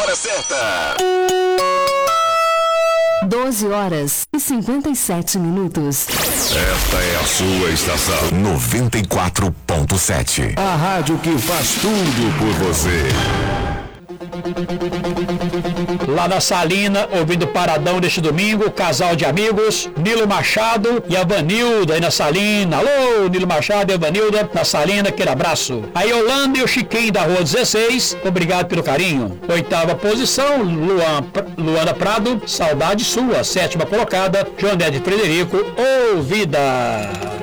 hora certa. 12h57. Esta é a sua estação 94.7. A rádio que faz tudo por você. Lá na Salina, ouvindo Paradão deste domingo, casal de amigos, Nilo Machado e a Vanilda aí na Salina. Alô, Nilo Machado e a Vanilda na Salina, aquele abraço. A Yolanda e o Chiquinho da Rua 16, obrigado pelo carinho. 8ª posição, Luana Prado, saudade sua. 7ª colocada, Joané de Frederico, ouvida.